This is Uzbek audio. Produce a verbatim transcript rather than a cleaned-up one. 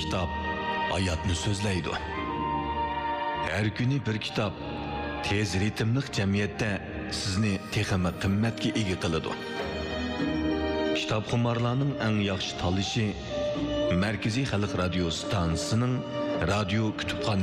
Kitap hayatni so'zlaydi. Her kuni bir kitap tez ritmli jamiyatda sizni texmi qimmatga ega qiladi. Kitobxumarlarning eng yaxshi tanlashi Markaziy xalq radio stansiyasining radio kutubxonasi